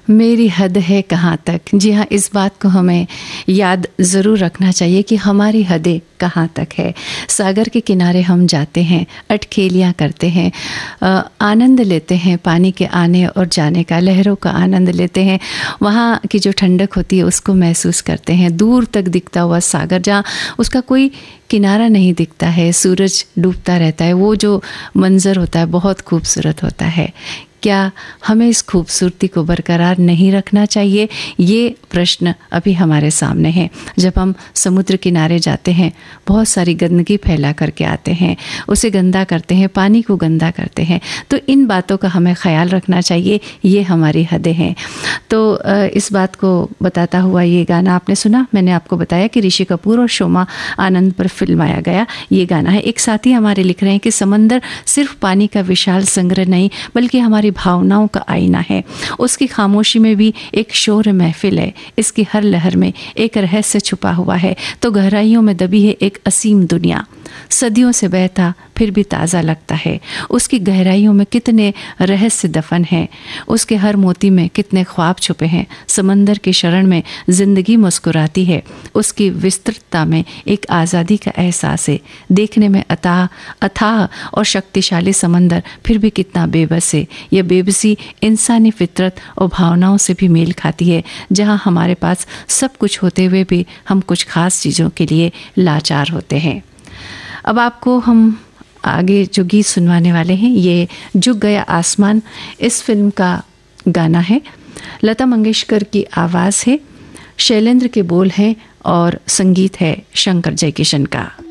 मेरी हद है कहाँ तक। जी हाँ, इस बात को हमें याद ज़रूर रखना चाहिए कि हमारी हदें कहाँ तक है। सागर के किनारे हम जाते हैं, अटखेलियाँ करते हैं, आनंद लेते हैं पानी के आने और जाने का, लहरों का आनंद लेते हैं, वहाँ की जो ठंडक होती है उसको महसूस करते हैं। दूर तक दिखता हुआ सागर, जहाँ उसका कोई किनारा नहीं दिखता है, सूरज डूबता रहता है, वो जो मंज़र होता है बहुत खूबसूरत होता है। क्या हमें इस खूबसूरती को बरकरार नहीं रखना चाहिए? ये प्रश्न अभी हमारे सामने है। जब हम समुद्र किनारे जाते हैं, बहुत सारी गंदगी फैला करके आते हैं, उसे गंदा करते हैं, पानी को गंदा करते हैं, तो इन बातों का हमें ख्याल रखना चाहिए। ये हमारी हदें हैं। तो इस बात को बताता हुआ ये गाना आपने सुना। मैंने आपको बताया कि ऋषि कपूर और शोमा आनंद पर फिल्माया गया ये गाना है। एक साथी हमारे लिख रहे हैं कि समंदर सिर्फ पानी का विशाल संग्रह नहीं, बल्कि हमारी भावनाओं का आईना है। उसकी खामोशी में भी एक शोर महफिल है। इसकी हर लहर में एक रहस्य छुपा हुआ है। तो गहराइयों में दबी है एक असीम दुनिया। सदियों से बहता फिर भी ताज़ा लगता है। उसकी गहराइयों में कितने रहस्य दफन हैं। उसके हर मोती में कितने ख्वाब छुपे हैं। समंदर की शरण में जिंदगी मुस्कुराती है। उसकी विस्तृतता में एक आज़ादी का एहसास है। देखने में अथाह और शक्तिशाली समंदर फिर भी कितना बेबस है। यह बेबसी इंसानी फितरत और भावनाओं से भी मेल खाती है। जहाँ हमारे पास सब कुछ होते हुए भी हम कुछ खास चीज़ों के लिए लाचार होते हैं। अब आपको हम आगे जो गीत सुनवाने वाले हैं, ये झुक गया आसमान इस फिल्म का गाना है। लता मंगेशकर की आवाज़ है, शैलेंद्र के बोल हैं और संगीत है शंकर जयकिशन का।